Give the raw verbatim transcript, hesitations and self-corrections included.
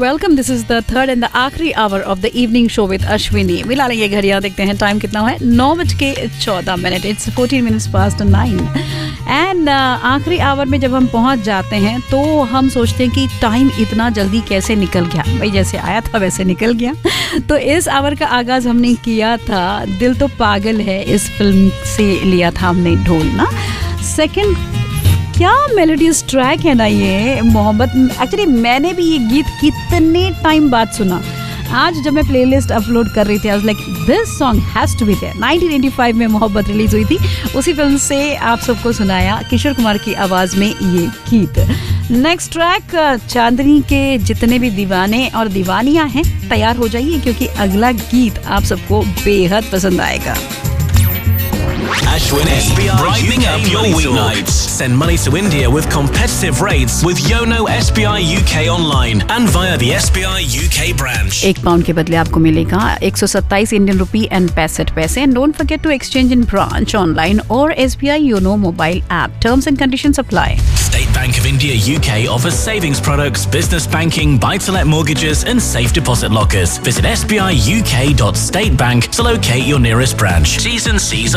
Welcome. This is the third and the आखिरी hour of the evening show with Ashwini. मिला लेंगे घड़ियां, देखते हैं टाइम कितना है. नौ बज के चौदह minute. It's fourteen minutes past nine. And आखिरी आवर में जब हम पहुंच जाते हैं तो हम सोचते हैं कि टाइम इतना जल्दी कैसे निकल गया. भाई जैसे आया था वैसे निकल गया. तो इस आवर का आगाज हमने किया था दिल तो पागल है, इस फिल्म से लिया था हमने ढोल ना. सेकेंड क्या मेलोडियस ट्रैक है ना ये मोहब्बत. एक्चुअली मैंने भी ये गीत कितने टाइम बाद सुना. आज जब मैं प्लेलिस्ट अपलोड कर रही थी I was like this song has to be there. Nineteen eighty five में मोहब्बत रिलीज हुई थी. उसी फिल्म से आप सबको सुनाया किशोर कुमार की आवाज में ये गीत. नेक्स्ट ट्रैक चांदनी के जितने भी दीवाने और दीवानियां हैं तैयार हो जाइए क्योंकि अगला गीत आप सबको बेहद पसंद आएगा. Ashwin S B I brightening up your weeknights. Send money to India with competitive rates with Yono S B I U K online and via the S B I U K branch. एक pound के बदले आपको मिलेगा एक सौ सत्ताईस Indian rupee and पैंसठ पैसे. And don't forget to exchange in branch, online और S B I Yono mobile app. Terms and conditions apply. State Bank of India U K offers savings products, business banking, buy-to-let mortgages and safe deposit lockers. Visit s b i u k dot state bank to locate your nearest branch. T's and C's